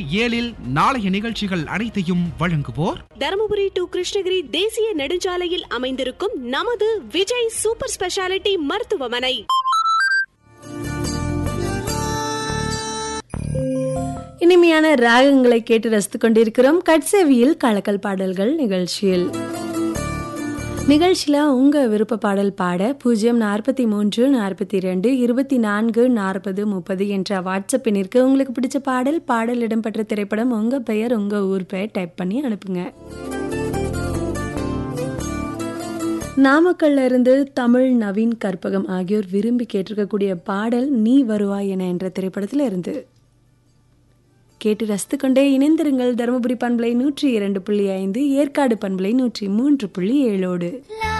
7 நாளைய நிகழ்ச்சிகள் அனைத்தையும் வழங்குவோர் தருமபுரி டு கிருஷ்ணகிரி தேசிய நெடுஞ்சாலையில் அமைந்திருக்கும் நமது விஜய் சூப்பர் ஸ்பெஷாலிட்டி மருத்துவமனை. இனிமையான ராகங்களை கேட்டு ரசித்துக் கொண்டிருக்கிறோம் கட்சேவியில் கலக்கல் பாடல்கள் நிகழ்ச்சியில். உங்க விருப்ப பாடல் பாட 043 42 24 40 30 என்ற வாட்ஸ்அப் எண்ணிற்கு உங்களுக்கு பிடிச்ச பாடல் இடம்பெற்ற திரைப்படம், உங்க பெயர், உங்க ஊர் பெயர் டைப் பண்ணி அனுப்புங்க. நாமக்கல்ல இருந்து தமிழ், நவீன், கற்பகம் ஆகியோர் விரும்பி கேட்டிருக்கக்கூடிய பாடல் நீ வருவாய் என்ற திரைப்படத்தில் இருந்து கேட்டு ரசித்துக் கொண்டே இணைந்திருங்கள். தருமபுரி பண்பலை 102.5, ஏற்காடு பண்பலை 103.7.